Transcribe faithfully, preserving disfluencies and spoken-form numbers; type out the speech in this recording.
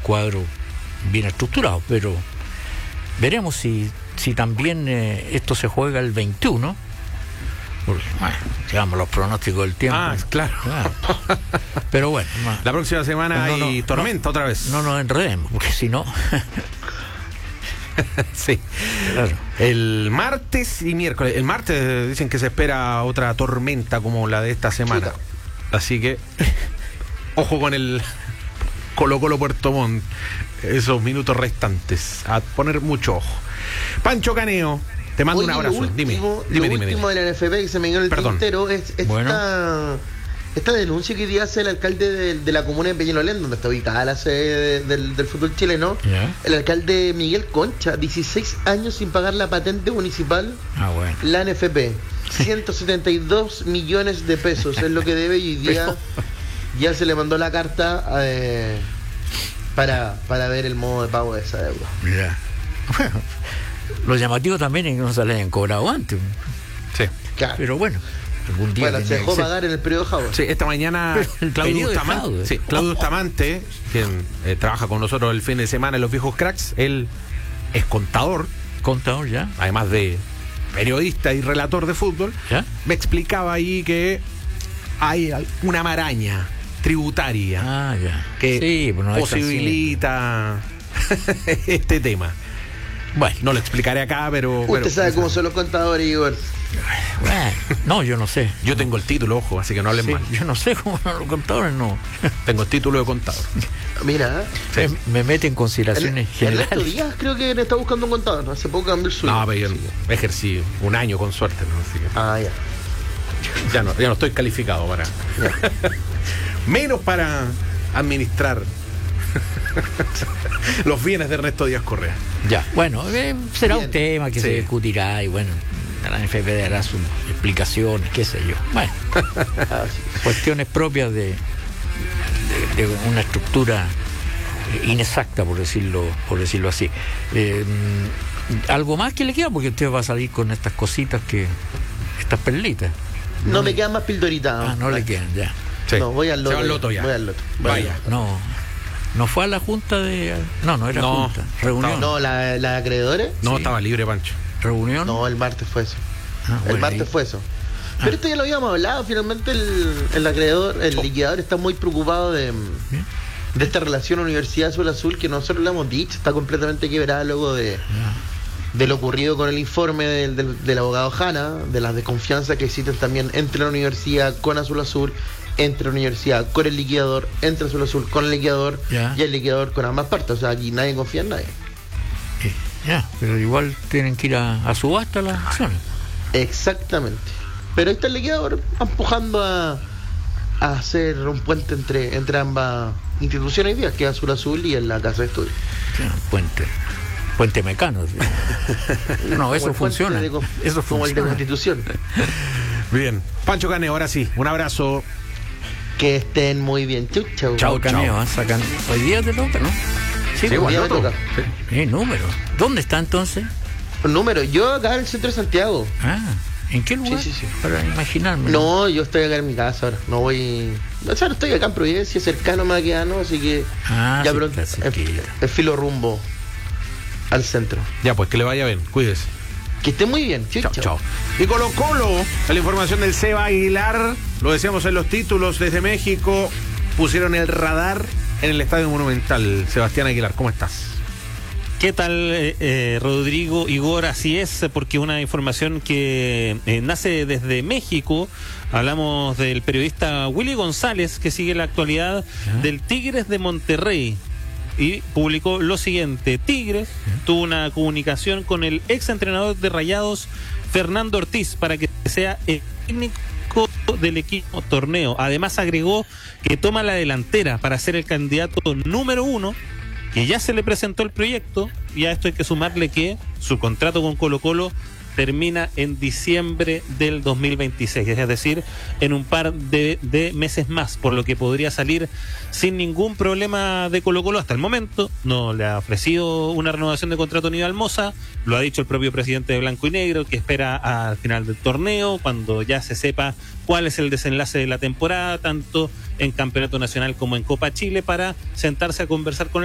cuadro bien estructurado, pero veremos si, si también eh, esto se juega el veintiuno. Porque, bueno, digamos los pronósticos del tiempo. Ah, claro. claro. Pero bueno. No, la próxima semana no, hay no, tormenta no, otra vez. No nos enredemos, porque si no... sí. Claro. El martes y miércoles. El martes dicen que se espera otra tormenta como la de esta semana. Chuta. Así que, ojo con el Colo Colo Puerto Montt. Esos minutos restantes. A poner mucho ojo. Pancho Caneo. Te mando Oye, un abrazo. Último, dime, lo dime, último dime. de la N F P que se me dio en el Perdón. tintero es esta, bueno. esta denuncia que hoy día hace el alcalde de, de la comuna de Peñalolén, donde está ubicada la sede del, del fútbol chileno. Yeah. El alcalde Miguel Concha, dieciséis años sin pagar la patente municipal. Ah, bueno. La N F P, ciento setenta y dos millones de pesos es lo que debe, y hoy día ya se le mandó la carta eh, para, para ver el modo de pago de esa deuda. Yeah. Bueno. Lo llamativo también es que no se le hayan cobrado antes. Sí. Claro. Pero bueno, algún día. Bueno, se dejó pagar en el periodo de Java. Sí, esta mañana Claudio Bustamante, sí, Claudio Bustamante, quien eh, trabaja con nosotros el fin de semana en Los Viejos Cracks, él es contador. Contador, ya. Además de periodista y relator de fútbol. ¿Ya? Me explicaba ahí que hay una maraña tributaria ah, ya. que sí, pues no posibilita este tema. Bueno, no lo explicaré acá, pero... Usted pero, sabe cómo son los contadores, Igor. Bueno, no, yo no sé. Yo tengo el título, ojo, así que no hablen sí, mal. Yo no sé cómo son los contadores, no. Tengo el título de contador. Mira, sí. me, me mete en consideraciones el, generales. Ernesto Díaz creo que le está buscando un contador. Hace poco cambió el suyo. No, pero yo sí. ejercí un año con suerte, ¿no? Así que, ah, ya. Ya no, ya no estoy calificado para... Menos para administrar... los bienes de Ernesto Díaz Correa. Ya, bueno, eh, será Bien. un tema que sí. se discutirá y bueno, la N F P dará sus explicaciones, qué sé yo. Bueno, cuestiones propias de, de, de una estructura inexacta, por decirlo, por decirlo así. Eh, algo más que le queda, porque usted va a salir con estas cositas que, estas perlitas. No, no me quedan más pildoritas. Ah, no Vale. le quedan, ya. Sí. No, voy al loto. Se va al loto ya. Voy al loto. Vaya. No. ¿No fue a la junta de...? No, no era no, junta. ¿Reunión? No, la, la acreedores. No, sí. estaba libre, Pancho. ¿Reunión? No, el martes fue eso. Ah, el bueno, martes ahí. fue eso. Pero ah. esto ya lo habíamos hablado. Finalmente el, el acreedor, el oh. liquidador está muy preocupado de, de esta relación Universidad Azul Azul, que nosotros le hemos dicho, está completamente quebrada luego de, de lo ocurrido con el informe del, del, del abogado Hanna, de las desconfianzas que existen también entre la universidad con Azul Azul, entre la universidad con el liquidador, entre Azul Azul con el liquidador ya. y el liquidador con ambas partes. O sea, aquí nadie confía en nadie. Eh, ya, pero igual tienen que ir a, a subasta las acciones. Exactamente. Pero ahí está el liquidador empujando a, a hacer un puente entre, entre ambas instituciones días, que es Azul Azul y en la Casa de Estudios. Sí, un puente. Puente Mecano. No, eso funciona. De, eso como funciona. el de Constitución. Bien. Pancho Caneo, ahora sí. Un abrazo. Que estén muy bien. Chau, chau. Chau, Caneo. ¿eh? Sacan... Hoy día te toca, ¿no? Sí, sí, hoy día me toca. Sí. ¿Eh, número? ¿Dónde está entonces? Un número. Yo acá en el centro de Santiago. Ah, ¿en qué lugar? Sí, sí, sí. Para imaginarme. No, yo estoy acá en mi casa ahora. No voy... O sea, estoy acá en Providencia, cercano a Maquiano, así que... Ah, ya sí, pronto el, el filo rumbo al centro. Ya, pues que le vaya bien. Cuídese. Que esté muy bien. Chau, chao, chau. chao. Y Colo Colo, la información del Seba Aguilar, lo decíamos en los títulos, desde México pusieron el radar en el Estadio Monumental. Sebastián Aguilar, ¿cómo estás? ¿Qué tal, eh, Rodrigo, Igor? Así es, porque una información que eh, nace desde México. Hablamos del periodista Willy González, que sigue la actualidad ¿Ah? del Tigres de Monterrey. Y publicó lo siguiente: Tigres tuvo una comunicación con el ex entrenador de Rayados, Fernando Ortiz, para que sea el técnico del equipo torneo. Además agregó que toma la delantera para ser el candidato número uno, que ya se le presentó el proyecto, y a esto hay que sumarle que su contrato con Colo Colo termina en diciembre del dos mil veintiséis, es decir, en un par de, de meses más, por lo que podría salir sin ningún problema de Colo Colo hasta el momento. No le ha ofrecido una renovación de contrato ni a Almoza, lo ha dicho el propio presidente de Blanco y Negro, que espera al final del torneo, cuando ya se sepa cuál es el desenlace de la temporada, tanto en Campeonato Nacional como en Copa Chile, para sentarse a conversar con